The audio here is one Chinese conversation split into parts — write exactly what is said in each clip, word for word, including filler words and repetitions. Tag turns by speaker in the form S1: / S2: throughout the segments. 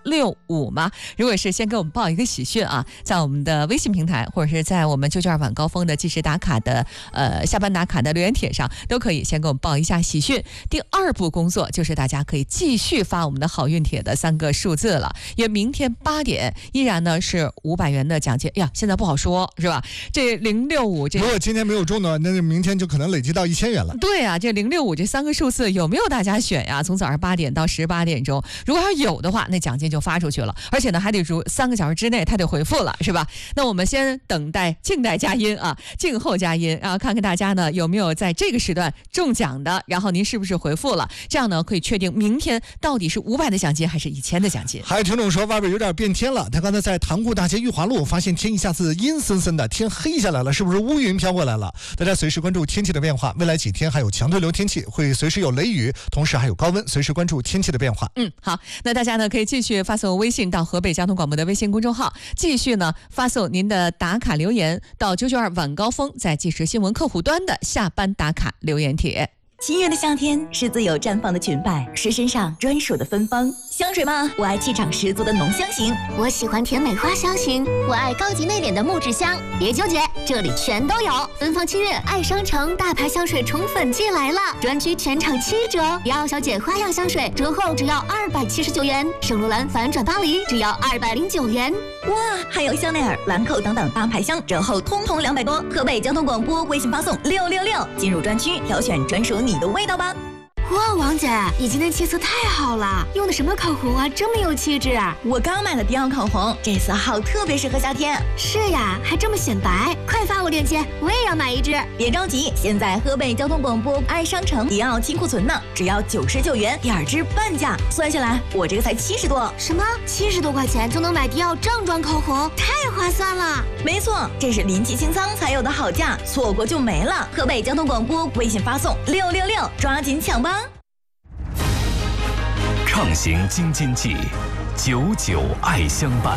S1: 六五吗？如果是先给我们报一个喜讯啊，在我们的微信平台或者是在我们九九二晚高峰的计时打卡的呃下班打卡的留言帖上，都可以先给我们报一下喜讯。第二步工作就是大家可以继续发我们的好运帖的三个数字了，因为明天八点依然呢是五百元的奖金呀，现在不好说是吧？这零六五这
S2: 如果今天没有中呢，那明天就可能累积到一千元了。
S1: 对啊，这零六五这三个数字有没有大家选呀？从早上八点到十八点钟，如果要有的话，那奖金就发出去了，而且呢还得如三个小时之内他得回复了，是吧？那我们先等待静待佳音啊，静候佳音，然后看看大家呢有没有在这个时段中奖的，然后您是不是回复了？这样呢可以确定明天到底是五百的奖金还是一千的奖金。
S2: 还有听众说外边有点变天了，他刚才在塘沽大街裕华路发现天一下子阴森森的，天黑下来了，是不是乌云飘过来了？大家随时关注天气的变化，未来几天还有强对流天气，会随时有雷雨，同时还有高温，随时关注天气的变化。
S1: 嗯，好，那大家呢可以继续发送微信到河北交通广播的微信公众号，继续呢发送您的打卡留言到九九二晚高峰在即时新闻客户端的下班打卡留言帖。
S3: 七月的夏天是自由绽放的裙摆，是身上专属的芬芳。香水吗？我爱气场十足的浓香型，
S4: 我喜欢甜美花香型，我爱高级内敛的木质香。别纠结，这里全都有。芬芳七月爱商城大牌香水宠粉季来了，专区全场七折。迪奥小姐花样香水折后只要二百七十九元，圣罗兰反转巴黎只要二百零九元。
S3: 哇，还有香奈儿、兰蔻等等大牌香折后通通两百多。河北交通广播微信发送六六六，进入专区挑选专属你的味道吧。
S4: 哇，王姐，你今天气色太好了，用的什么口红啊，这么有气质啊！
S3: 我刚买了迪奥口红，这色号特别适合夏天。
S4: 是呀，还这么显白，快发我链接，我也要买一支。
S3: 别着急，现在河北交通广播爱商城迪奥清库存呢，只要九十九元，两支半价，算下来我这个才七十多。
S4: 什么？七十多块钱就能买迪奥正装口红，太划算了！
S3: 没错，这是临期清仓才有的好价，错过就没了。河北交通广播微信发送六六六，抓紧抢吧！
S5: 畅行京津冀，久久爱相伴。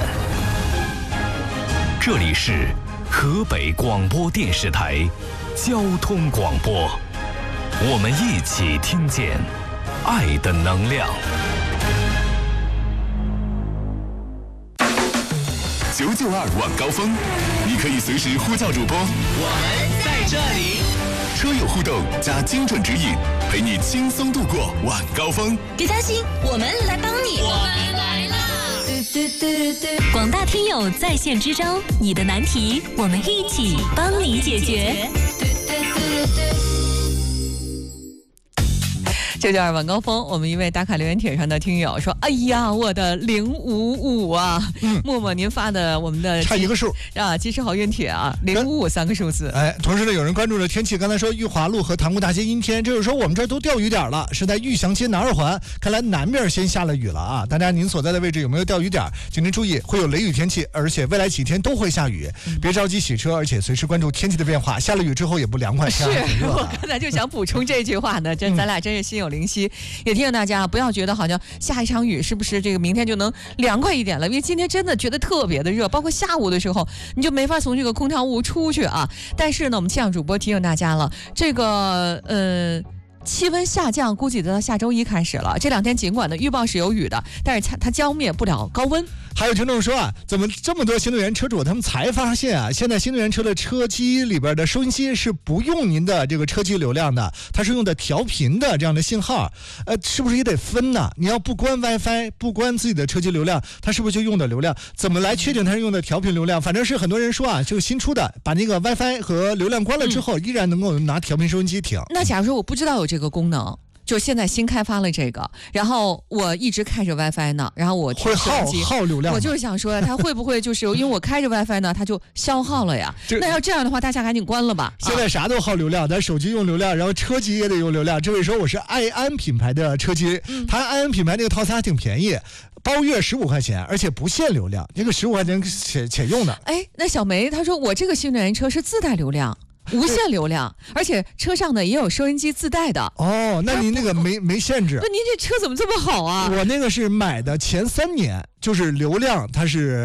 S5: 这里是河北广播电视台交通广播，我们一起听见爱的能量。九九二晚高峰，你可以随时呼叫主播，
S6: 我们在这里。
S5: 车友互动加精准指引，陪你轻松度过晚高峰。
S3: 别担心，我们来帮你。
S6: 我们来啦！
S7: 广大听友在线支招，你的难题我们一起帮你解决。
S1: 九九二晚高峰，我们一位打卡留言帖上的听友说：“哎呀，我的零五五啊！嗯，默默您发的我们的
S2: 差一个数
S1: 啊，及时好运帖啊，零五五三个数字。
S2: 哎，同时呢，有人关注了天气，刚才说裕华路和塘沽大街阴天，这就是说我们这儿都钓鱼点了，是在玉祥街南二环，看来南面先下了雨了啊！大家您所在的位置有没有钓鱼点？请您注意，会有雷雨天气，而且未来几天都会下雨，嗯、别着急洗车，而且随时关注天气的变化。下了雨之后也不凉快，
S1: 是我刚才就想补充这句话呢，真咱俩真是心有灵犀。也提醒大家不要觉得好像下一场雨是不是这个明天就能凉快一点了，因为今天真的觉得特别的热，包括下午的时候你就没法从这个空调屋出去啊。但是呢，我们气象主播提醒大家了，这个呃气温下降估计得到下周一开始了。这两天尽管呢预报是有雨的，但是它它浇灭不了高温。
S2: 还有听众说啊，怎么这么多新能源车主他们才发现啊，现在新能源车的车机里边的收音机是不用您的这个车机流量的，它是用的调频的这样的信号，呃，是不是也得分呢？你要不关 WiFi， 不关自己的车机流量，它是不是就用的流量？怎么来确定它是用的调频流量？反正是很多人说啊，这个新出的，把那个 WiFi 和流量关了之后，嗯、依然能够拿调频收音机听。
S1: 那假如说我不知道有这个功能。就现在新开发了这个，然后我一直开着 WiFi 呢，然后我
S2: 会耗耗流量。
S1: 我就是想说，它会不会就是因为我开着 WiFi 呢，它就消耗了呀？那要这样的话，大家赶紧关了吧。
S2: 现在啥都耗流量，咱手机用流量，然后车机也得用流量。这位说我是爱安品牌的车机，嗯、它爱安品牌那个套餐还挺便宜。包月十五块钱，而且不限流量，这个十五块钱且且用的。
S1: 哎，那小梅她说我这个新能源车是自带流量。无限流量，而且车上呢也有收音机自带的。
S2: 哦，那您那个没没限制？
S1: 那您这车怎么这么好啊？
S2: 我那个是买的前三年，就是流量它是。